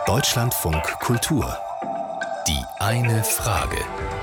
Deutschlandfunk Kultur. Die eine Frage.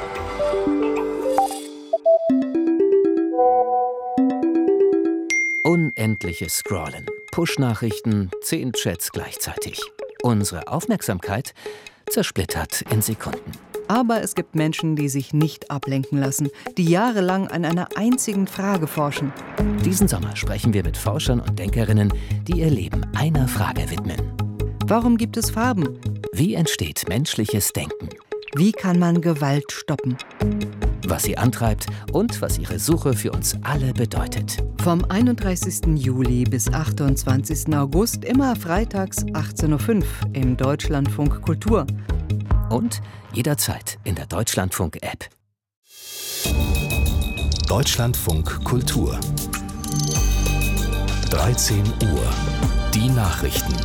Unendliches Scrollen, Push-Nachrichten, 10 Chats gleichzeitig. Unsere Aufmerksamkeit zersplittert in Sekunden. Aber es gibt Menschen, die sich nicht ablenken lassen, die jahrelang an einer einzigen Frage forschen. Diesen Sommer sprechen wir mit Forschern und Denkerinnen, die ihr Leben einer Frage widmen. Warum gibt es Farben? Wie entsteht menschliches Denken? Wie kann man Gewalt stoppen? Was sie antreibt und was ihre Suche für uns alle bedeutet. Vom 31. Juli bis 28. August, immer freitags 18.05 Uhr im Deutschlandfunk Kultur. Und jederzeit in der Deutschlandfunk-App. Deutschlandfunk Kultur. 13 Uhr. Die Nachrichten.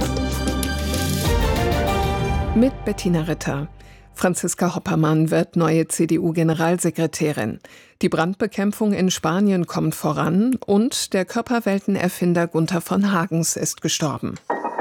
Mit Bettina Ritter. Franziska Hoppermann wird neue CDU-Generalsekretärin. Die Brandbekämpfung in Spanien kommt voran und der Körperweltenerfinder Gunther von Hagens ist gestorben.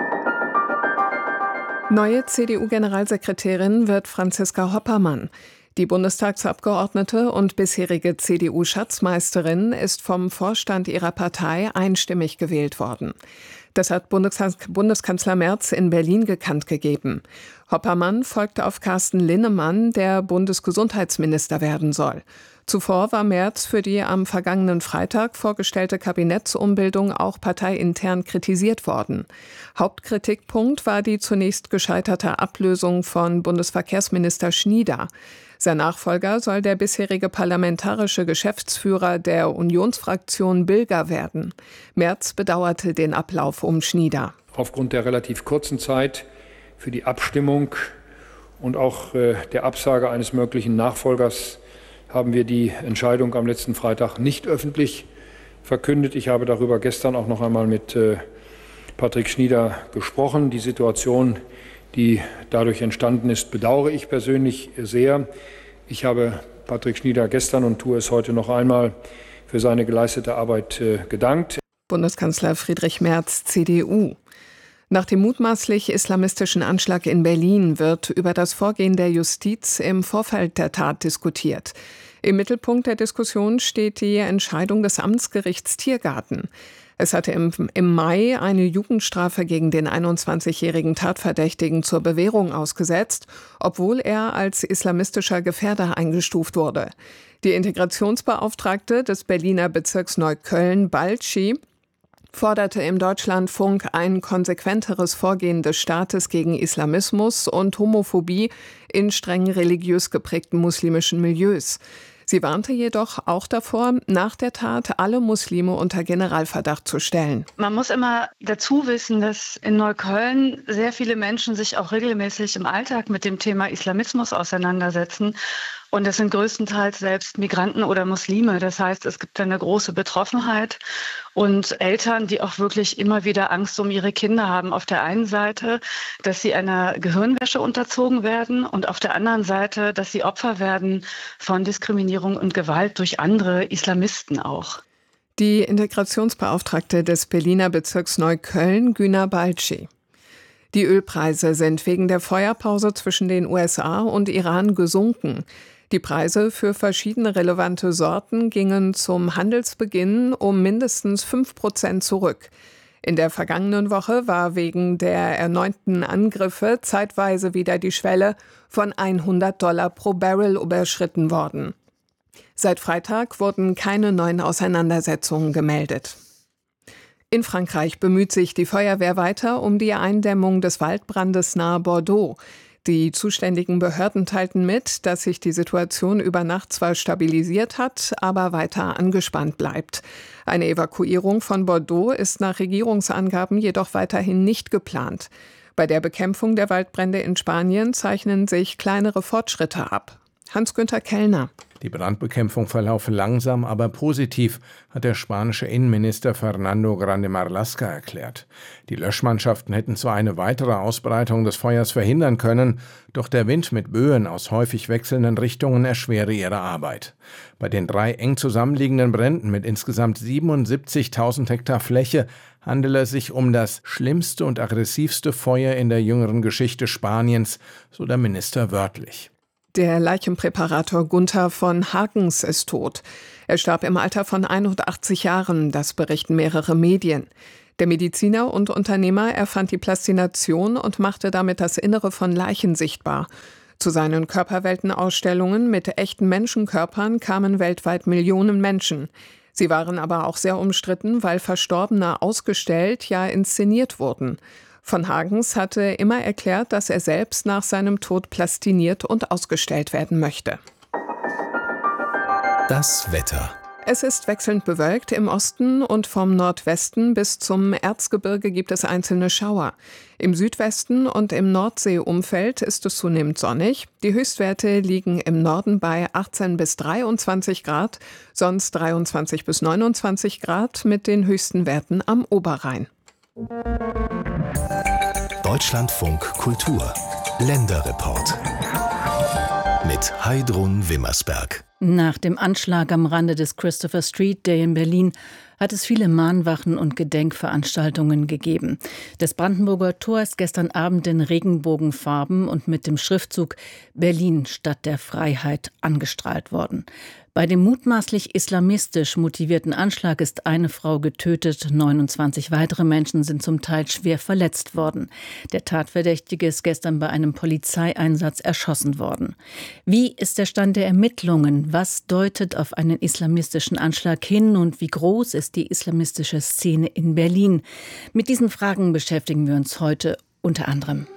Neue CDU-Generalsekretärin wird Franziska Hoppermann. Die Bundestagsabgeordnete und bisherige CDU-Schatzmeisterin ist vom Vorstand ihrer Partei einstimmig gewählt worden. Das hat Bundeskanzler Merz in Berlin bekannt gegeben. Hoppermann folgte auf Carsten Linnemann, der Bundesgesundheitsminister werden soll. Zuvor war Merz für die am vergangenen Freitag vorgestellte Kabinettsumbildung auch parteiintern kritisiert worden. Hauptkritikpunkt war die zunächst gescheiterte Ablösung von Bundesverkehrsminister Schnieder. Sein Nachfolger soll der bisherige parlamentarische Geschäftsführer der Unionsfraktion Bilger werden. Merz bedauerte den Ablauf um Schnieder. Aufgrund der relativ kurzen Zeit für die Abstimmung und auch der Absage eines möglichen Nachfolgers haben wir die Entscheidung am letzten Freitag nicht öffentlich verkündet. Ich habe darüber gestern auch noch einmal mit Patrick Schnieder gesprochen. Die Situation, die dadurch entstanden ist, bedauere ich persönlich sehr. Ich habe Patrick Schnieder gestern und tue es heute noch einmal für seine geleistete Arbeit gedankt. Bundeskanzler Friedrich Merz, CDU. Nach dem mutmaßlich islamistischen Anschlag in Berlin wird über das Vorgehen der Justiz im Vorfeld der Tat diskutiert. Im Mittelpunkt der Diskussion steht die Entscheidung des Amtsgerichts Tiergarten. Es hatte im Mai eine Jugendstrafe gegen den 21-jährigen Tatverdächtigen zur Bewährung ausgesetzt, obwohl er als islamistischer Gefährder eingestuft wurde. Die Integrationsbeauftragte des Berliner Bezirks Neukölln, Balci, forderte im Deutschlandfunk ein konsequenteres Vorgehen des Staates gegen Islamismus und Homophobie in streng religiös geprägten muslimischen Milieus. Sie warnte jedoch auch davor, nach der Tat alle Muslime unter Generalverdacht zu stellen. Man muss immer dazu wissen, dass in Neukölln sehr viele Menschen sich auch regelmäßig im Alltag mit dem Thema Islamismus auseinandersetzen. Und das sind größtenteils selbst Migranten oder Muslime. Das heißt, es gibt eine große Betroffenheit und Eltern, die auch wirklich immer wieder Angst um ihre Kinder haben. Auf der einen Seite, dass sie einer Gehirnwäsche unterzogen werden und auf der anderen Seite, dass sie Opfer werden von Diskriminierung und Gewalt durch andere Islamisten auch. Die Integrationsbeauftragte des Berliner Bezirks Neukölln, Güner Balci. Die Ölpreise sind wegen der Feuerpause zwischen den USA und Iran gesunken. Die Preise für verschiedene relevante Sorten gingen zum Handelsbeginn um mindestens 5% zurück. In der vergangenen Woche war wegen der erneuten Angriffe zeitweise wieder die Schwelle von $100 pro Barrel überschritten worden. Seit Freitag wurden keine neuen Auseinandersetzungen gemeldet. In Frankreich bemüht sich die Feuerwehr weiter um die Eindämmung des Waldbrandes nahe Bordeaux. Die zuständigen Behörden teilten mit, dass sich die Situation über Nacht zwar stabilisiert hat, aber weiter angespannt bleibt. Eine Evakuierung von Bordeaux ist nach Regierungsangaben jedoch weiterhin nicht geplant. Bei der Bekämpfung der Waldbrände in Spanien zeichnen sich kleinere Fortschritte ab. Hans-Günther Kellner. Die Brandbekämpfung verlaufe langsam, aber positiv, hat der spanische Innenminister Fernando Grande Marlaska erklärt. Die Löschmannschaften hätten zwar eine weitere Ausbreitung des Feuers verhindern können, doch der Wind mit Böen aus häufig wechselnden Richtungen erschwere ihre Arbeit. Bei den 3 eng zusammenliegenden Bränden mit insgesamt 77.000 Hektar Fläche handele es sich um das schlimmste und aggressivste Feuer in der jüngeren Geschichte Spaniens, so der Minister wörtlich. Der Leichenpräparator Gunther von Hagens ist tot. Er starb im Alter von 81 Jahren, das berichten mehrere Medien. Der Mediziner und Unternehmer erfand die Plastination und machte damit das Innere von Leichen sichtbar. Zu seinen Körperweltenausstellungen mit echten Menschenkörpern kamen weltweit Millionen Menschen. Sie waren aber auch sehr umstritten, weil Verstorbene ausgestellt, ja inszeniert wurden. Von Hagens hatte immer erklärt, dass er selbst nach seinem Tod plastiniert und ausgestellt werden möchte. Das Wetter. Es ist wechselnd bewölkt im Osten und vom Nordwesten bis zum Erzgebirge gibt es einzelne Schauer. Im Südwesten und im Nordseeumfeld ist es zunehmend sonnig. Die Höchstwerte liegen im Norden bei 18 bis 23 Grad, sonst 23 bis 29 Grad mit den höchsten Werten am Oberrhein. Deutschlandfunk Kultur. Länderreport. Mit Heidrun Wimmersberg. Nach dem Anschlag am Rande des Christopher Street Day in Berlin hat es viele Mahnwachen und Gedenkveranstaltungen gegeben. Das Brandenburger Tor ist gestern Abend in Regenbogenfarben und mit dem Schriftzug Berlin, Stadt der Freiheit angestrahlt worden. Bei dem mutmaßlich islamistisch motivierten Anschlag ist eine Frau getötet, 29 weitere Menschen sind zum Teil schwer verletzt worden. Der Tatverdächtige ist gestern bei einem Polizeieinsatz erschossen worden. Wie ist der Stand der Ermittlungen? Was deutet auf einen islamistischen Anschlag hin und wie groß ist die islamistische Szene in Berlin? Mit diesen Fragen beschäftigen wir uns heute unter anderem.